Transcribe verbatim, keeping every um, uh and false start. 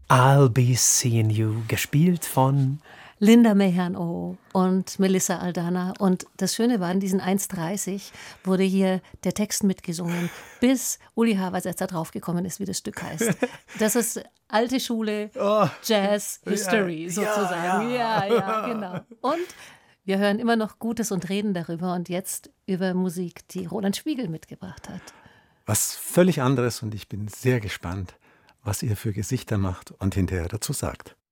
I'll Be Seeing You, gespielt von Linda Mahern-O und Melissa Aldana. Und das Schöne war, in diesen eins dreißig wurde hier der Text mitgesungen, bis Uli Haversetzer da draufgekommen ist, wie das Stück heißt. Das ist alte Schule, oh, Jazz, History ja, sozusagen. Ja, ja, ja, genau. Und wir hören immer noch Gutes und reden darüber und jetzt über Musik, die Roland Spiegel mitgebracht hat. Was völlig anderes und ich bin sehr gespannt, was ihr für Gesichter macht und hinterher dazu sagt.